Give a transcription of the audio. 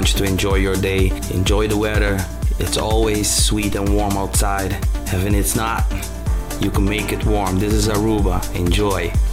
want you to enjoy your day, enjoy the weather. It's always sweet and warm outside. Even if it's not, you can make it warm. This is Aruba. Enjoy.